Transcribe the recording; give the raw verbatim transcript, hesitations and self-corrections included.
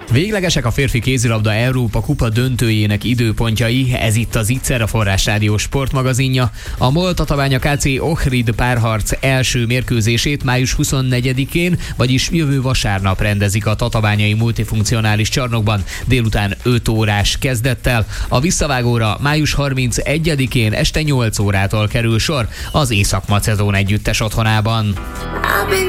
Véglegesek a férfi kézilabda Európa kupa döntőjének időpontjai, ez itt az Ittszer, a Forrás Rádió sportmagazinja. A MOL Tatabánya ká cé Ohrid párharc első mérkőzését május huszonnegyedikén, vagyis jövő vasárnap rendezik a tatabányai multifunkcionális csarnokban délután öt órás kezdettel. A visszavágóra május harmincegyedikén este nyolc órától kerül sor az Észak-Macedón együttes otthonában.